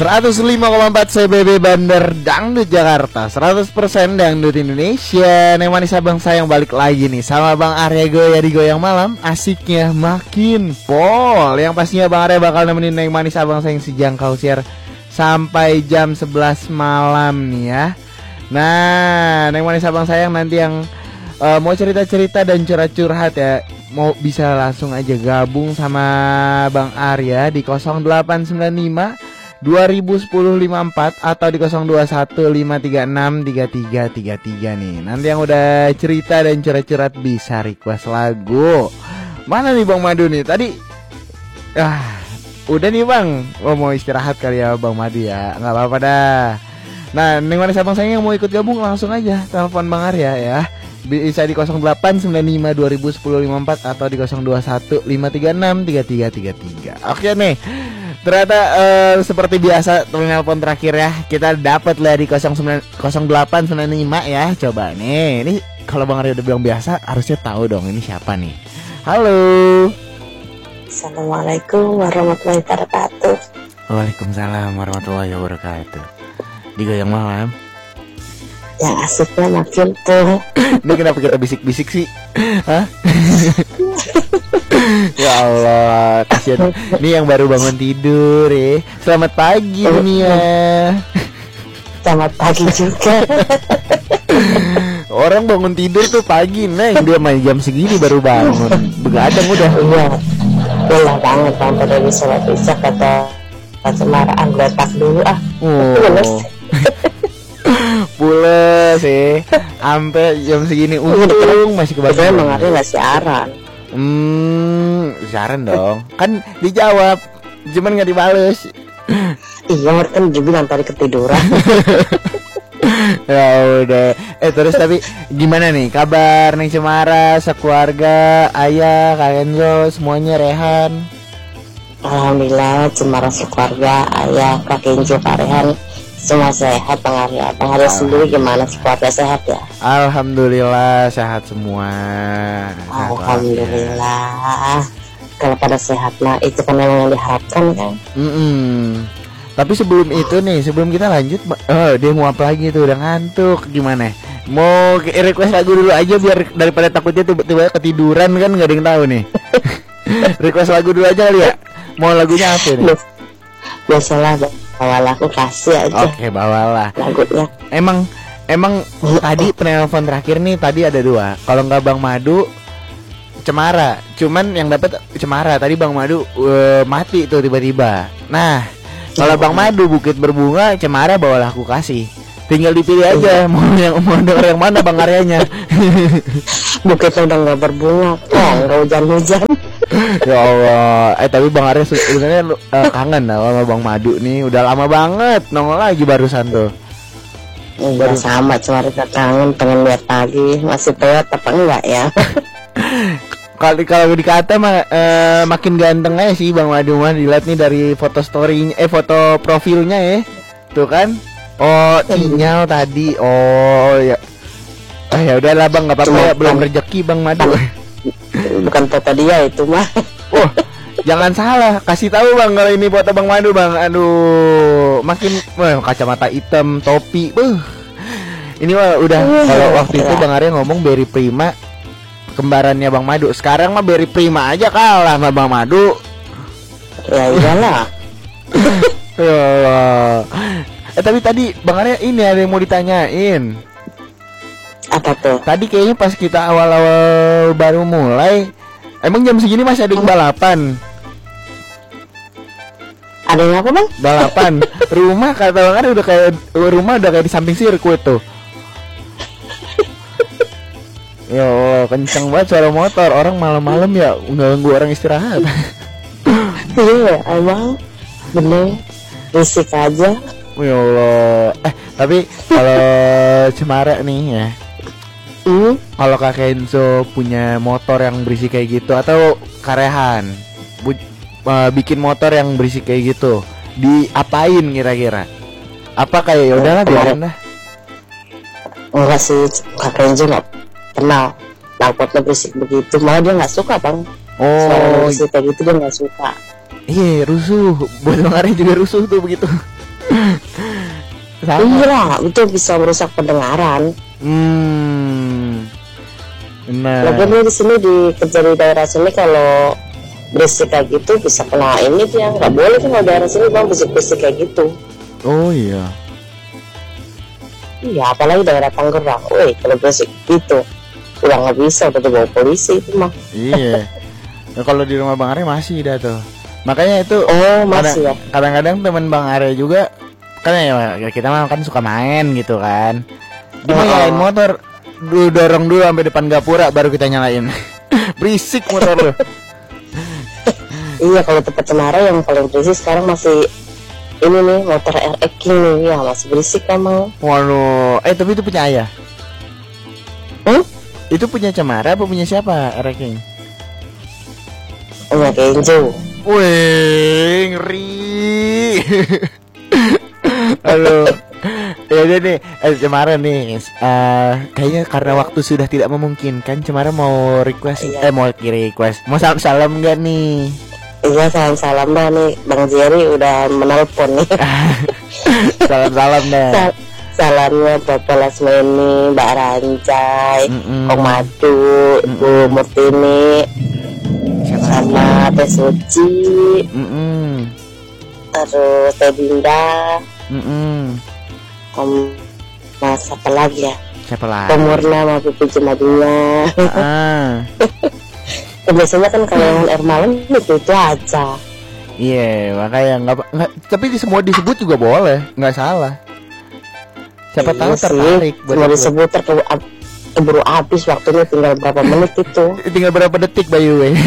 105,4 CBB Bandar Dangdut Jakarta, 100% Dangdut Indonesia. Neng manis abang sayang balik lagi nih sama Bang Arya Goya di Goyang Malam. Asiknya makin pol. Yang pastinya Bang Arya bakal nemenin Neng manis abang sayang sejangkau siar sampai jam 11 malam nih ya. Nah, Neng manis abang sayang nanti yang mau cerita-cerita dan curhat-curhat ya, mau bisa langsung aja gabung sama Bang Arya di 0895 201054 atau di 0215363333 nih. Nanti yang udah cerita dan curhat-curhat bisa request lagu. Mana nih Bang Madu nih? Tadi udah nih Bang. Mau istirahat kali ya Bang Madu ya. Enggak apa-apa dah. Nah, Neng manis abang sayang yang mau ikut gabung langsung aja telepon Bang Arya ya. Bisa di 0895201054 atau di 0215363333. Oke nih. Ternyata seperti biasa telepon terakhir ya, kita dapat lah di 0895 ya. Coba nih, ini kalau Bang Arya udah bilang biasa harusnya tahu dong ini siapa nih. Halo. Assalamualaikum warahmatullahi wabarakatuh. Waalaikumsalam warahmatullahi wabarakatuh. Di Goyang Malam. Yang asiknya makin tuh. Ini kenapa kita bisik-bisik sih? Hah? Ya Allah, kasihan. Ini yang baru bangun tidur ya. Selamat pagi dunia. Selamat pagi juga. Orang bangun tidur tuh pagi, Neng. Dia main jam segini baru bangun. Begadang udah. Iya. Boleh banget Bang, pada bisa kata pencemaran letak dulu Pules sih. Sampai jam segini untung masih kebangun. Emang Arya nggak siaran. Siaran dong. Kan dijawab, cuman nggak dibales. Iya, kan dia bilang tadi ketiduran. Ya udah. Terus tapi gimana nih kabar Neng Cemara, sekeluarga, ayah, Kak Enzo, semuanya Rehan? Alhamdulillah, Cemara sekeluarga, ayah, Kak Kenjo, Kak Rehan semua sehat. Bang Arya sendiri gimana, keluarga sehat ya? Alhamdulillah sehat semua. Alhamdulillah. Kalau pada sehat lah itu kan memang yang diharapkan kan. Tapi sebelum itu nih, sebelum kita lanjut, dia mau apa lagi tuh, udah ngantuk gimana? Mau request lagu dulu aja biar daripada takutnya tiba-tiba ketiduran kan nggak ada yang tahu nih. Request lagu dulu aja kali ya. Mau lagunya apa nih? Biasalah bawalah, aku kasih aja. Oke, bawalah lagunya. Emang tadi penelpon terakhir nih tadi ada dua. Kalau nggak Bang Madu, Cemara. Cuman yang dapat Cemara. Tadi Bang Madu mati tuh tiba-tiba. Nah, kalau Bang Madu Bukit Berbunga, Cemara bawalah aku kasih. Tinggal dipilih aja mau denger yang mana Bang Aryanya. Bukitnya udah nggak berbunga, nggak hujan-hujan. Ya Allah. Tapi Bang Arya sebenarnya kangen lah sama Bang Madu nih. Udah lama banget nongol lagi barusan tuh. Baru sama, cuma kita kangen, pengen lihat lagi. Masih telat apa enggak ya? Kalau dikata makin ganteng aja sih Bang Madu mah. Dilihat nih dari foto story foto profilnya ya. Tuh kan. Oh, sinyal tadi. Oh ya. Ya udahlah Bang, enggak apa-apa ya, belum rezeki Bang Madu. Bukan foto dia itu mah. Oh, jangan salah, kasih tahu Bang kalau ini foto Bang Madu Bang. Aduh, makin kacamata hitam, topi. Ini mah udah kalau waktu itu Bang Arya ngomong Berry Prima kembarannya Bang Madu. Sekarang mah Berry Prima aja kalah sama Bang Madu. Ya iyalah. Tapi tadi Bang Arya ini ada yang mau ditanyain. Apa tuh? Tadi kayaknya pas kita awal-awal baru mulai, emang jam segini masih ada yang balapan? Ada yang apa Bang? Balapan. Rumah kata Bang Arya udah kayak di samping sirkuit tuh. Yo, kenceng banget suara motor. Orang malam-malam ya ganggu orang istirahat. Iya, emang bener risik aja. Ya Allah. Tapi kalau Cemara nih ya, kalau Kak Kenzo punya motor yang berisik kayak gitu, atau Karehan bikin motor yang berisik kayak gitu, diapain kira-kira? Apa kayak ya udahlah biarin dah? Enggak sih, Kak Kenzo nggak pernah takutnya berisik begitu, malah dia nggak suka Bang. Suara berisik kayak gitu dia nggak suka. Iya, rusuh. Buat Bang Arya juga rusuh tuh begitu. Iya, itu bisa merusak pendengaran. Nah, Lagian di sini kerja di daerah sini kalau berisik kayak gitu bisa kena ini dia nggak boleh tuh kalau daerah sini bang berisik kayak gitu. oh iya. Iya, apalagi daerah Tangerang. Woi, kalau berisik gitu udah nggak bisa, udah dibawa polisi itu mah. Iya. Nah, kalau di rumah Bang Arya masih dah tuh. Makanya itu Masih ya. kadang-kadang teman Bang Arya juga kan ya kita mah kan suka main gitu kan. Dia mau nyalain motor, dorong dulu sampai depan gapura baru kita nyalain. Berisik motor lu. Iya, kalau tempat Cemara yang paling berisik sekarang masih ini nih motor RX King nih, ya masih berisik emang. Waduh, tapi itu punya ayah. Hmm? Itu punya Cemara apa punya siapa? Ranking. Punya Kenjo. Wih, ngeri. Halo. Ya udah nih, Cemara nih. Kayaknya karena waktu sudah tidak memungkinkan, Cemara mau request, mau request, mau salam-salam nggak nih? Iya, salam-salam dah nih, Bang Jerry udah menelpon nih. Salam-salam dah. Salamnya Bapak Lasmeni, Mbak Rancai, Om Madu, Bu Murtini, sama Teh Suci, terus Teh Dinda, Om Mas apa lagi ya? Siapa lagi? Pemurna sama Pipi Jemadinya. Biasanya kan kalau yang air malam itu aja. Iya, makanya nggak. Tapi semua disebut juga boleh, nggak salah. Siapa tahu tertarik. Semua disebut keburu habis waktunya, tinggal berapa menit itu. Tinggal berapa detik by the way.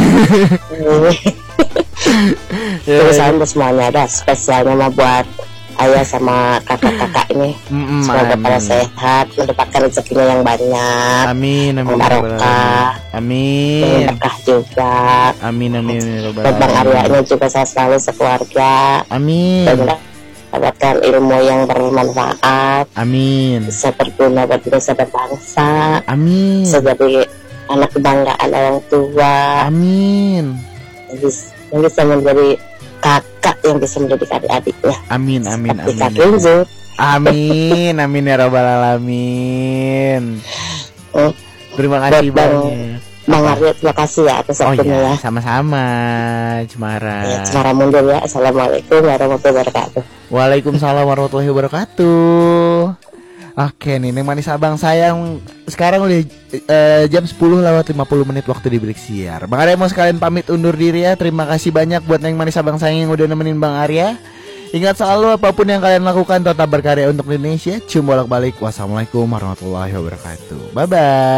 Terus semuanya ada spesialnya mah buat ayah sama kakak-kakak ini. Semoga pada sehat, mendapatkan rezekinya yang banyak. Amin, amin. Barokah. Amin. Berkah juga. Amin, amin. Buat Bang Aryanya juga saya selalu sekeluarga. Amin. Dan mendapatkan ilmu yang bermanfaat. Amin. Bisa berguna buat nusa dan bangsa. Amin. Bisa jadi anak kebanggaan orang tua. Amin. Yang bisa menjadi kakak yang bisa mendidik adik-adiknya. Amin, amin, amin. Amin, amin ya rabbal alamin. Terima kasih banyak. Bang Arya, terima kasih ya atas waktunya ya. Sama-sama, Cemara. Ya, Cemara mundur ya. Assalamualaikum warahmatullahi wabarakatuh. Waalaikumsalam warahmatullahi wabarakatuh. Oke nih, Neng Manis Abang sayang. Sekarang udah jam 10 lewat 50 menit waktu di Break Siar. Bang Arya mau sekalian pamit undur diri ya. Terima kasih banyak buat Neng Manis Abang sayang yang udah nemenin Bang Arya. Ingat selalu apapun yang kalian lakukan tetap berkarya untuk Indonesia. Cium bolak-balik. Wassalamualaikum warahmatullahi wabarakatuh. Bye-bye.